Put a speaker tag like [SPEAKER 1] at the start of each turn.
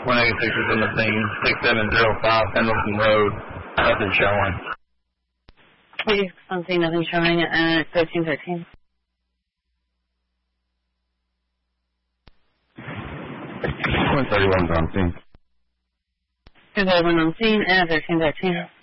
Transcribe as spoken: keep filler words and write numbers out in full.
[SPEAKER 1] one eighty-six is in the scene. six seven zero five Pendleton Road. Nothing showing.
[SPEAKER 2] eighty-six on scene, nothing showing at thirteen thirteen.
[SPEAKER 3] one thirty-one on scene.
[SPEAKER 2] two thirty-one on scene at thirteen thirteen.